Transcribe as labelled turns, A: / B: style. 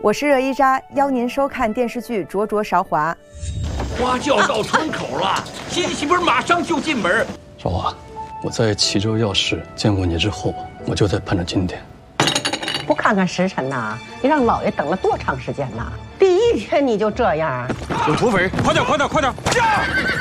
A: 我是热依扎，邀您收看电视剧《灼灼韶华》。
B: 花轿到村口了，新媳妇马上就进门。
C: 韶华，我在齐州药市见过你之后，我就在盼着今天。
D: 不看看时辰呐？你让老爷等了多长时间呐？第一天你就这样？
B: 有土匪，快点，快点，快点！驾！